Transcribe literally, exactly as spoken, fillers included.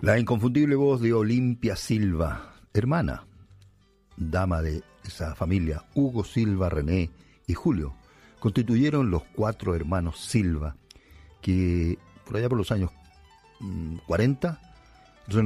La inconfundible voz de Olimpia Silva, hermana, dama de esa familia, Hugo Silva, René y Julio, constituyeron los cuatro hermanos Silva, que por allá por los años cuarenta